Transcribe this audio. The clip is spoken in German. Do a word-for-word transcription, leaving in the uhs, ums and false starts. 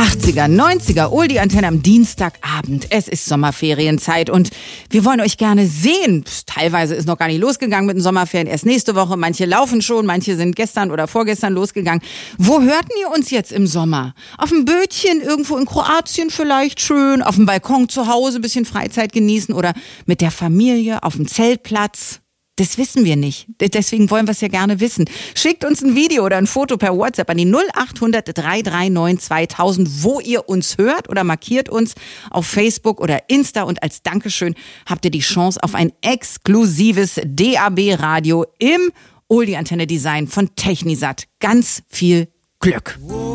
achtziger, neunziger, Oldie-Antenne am Dienstagabend. Es ist Sommerferienzeit und wir wollen euch gerne sehen. Teilweise ist noch gar nicht losgegangen mit den Sommerferien, erst nächste Woche. Manche laufen schon, manche sind gestern oder vorgestern losgegangen. Wo hörten ihr uns jetzt im Sommer? Auf dem Bötchen, irgendwo in Kroatien vielleicht schön, auf dem Balkon zu Hause ein bisschen Freizeit genießen oder mit der Familie auf dem Zeltplatz? Das wissen wir nicht. Deswegen wollen wir es ja gerne wissen. Schickt uns ein Video oder ein Foto per WhatsApp an die null acht hundert, drei drei neun, zweitausend, wo ihr uns hört, oder markiert uns auf Facebook oder Insta. Und als Dankeschön habt ihr die Chance auf ein exklusives D A B-Radio im Oldie-Antenne-Design von Technisat. Ganz viel Glück.